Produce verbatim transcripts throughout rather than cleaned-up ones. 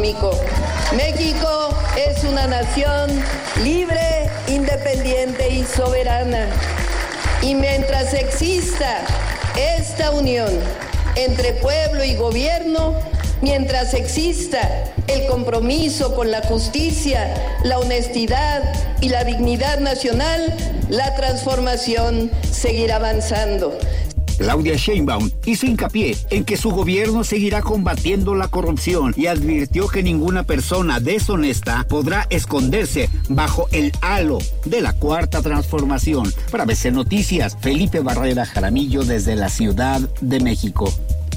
México. México es una nación libre, independiente y soberana. Y mientras exista esta unión entre pueblo y gobierno, mientras exista el compromiso con la justicia, la honestidad y la dignidad nacional, la transformación seguirá avanzando. Claudia Sheinbaum hizo hincapié en que su gobierno seguirá combatiendo la corrupción y advirtió que ninguna persona deshonesta podrá esconderse bajo el halo de la Cuarta Transformación. Para A B C Noticias, Felipe Barrera Jaramillo desde la Ciudad de México.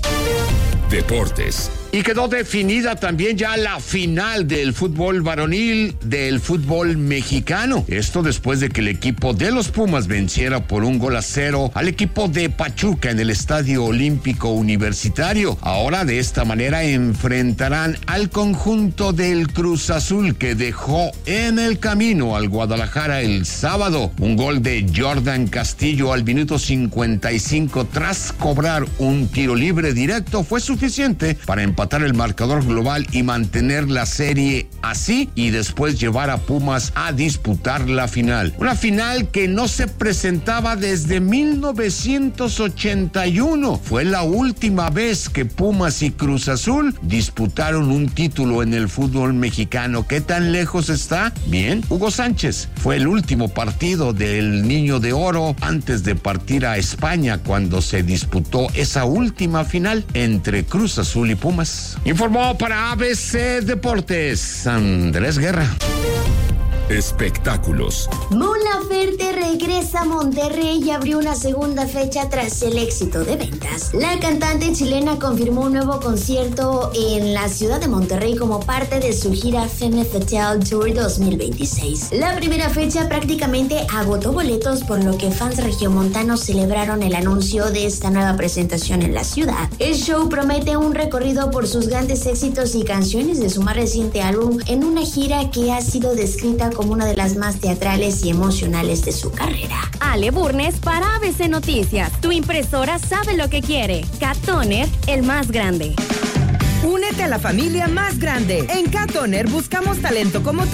Deportes. Y quedó definida también ya la final del fútbol varonil del fútbol mexicano. Esto después de que el equipo de los Pumas venciera por un gol a cero al equipo de Pachuca en el Estadio Olímpico Universitario. Ahora de esta manera enfrentarán al conjunto del Cruz Azul, que dejó en el camino al Guadalajara el sábado. Un gol de Jordan Castillo al minuto cincuenta y cinco tras cobrar un tiro libre directo fue suficiente para empatar el marcador global y mantener la serie así, y después llevar a Pumas a disputar la final. Una final que no se presentaba desde mil novecientos ochenta y uno. Fue la última vez que Pumas y Cruz Azul disputaron un título en el fútbol mexicano. ¿Qué tan lejos está? Bien, Hugo Sánchez fue el último partido del Niño de Oro antes de partir a España, cuando se disputó esa última final entre Cruz Azul y Pumas. Informó para A B C Deportes, Andrés Guerra. Espectáculos. Mon Laferte regresa a Monterrey y abrió una segunda fecha tras el éxito de ventas. La cantante chilena confirmó un nuevo concierto en la ciudad de Monterrey como parte de su gira Femme Fatale Tour dos mil veintiséis. La primera fecha prácticamente agotó boletos, por lo que fans regiomontanos celebraron el anuncio de esta nueva presentación en la ciudad. El show promete un recorrido por sus grandes éxitos y canciones de su más reciente álbum, en una gira que ha sido descrita como una de las más teatrales y emocionales de su carrera. Ale Burnes para A B C Noticias. Tu impresora sabe lo que quiere. Cat Toner, el más grande. Únete a la familia más grande. En Cat Toner buscamos talento como tú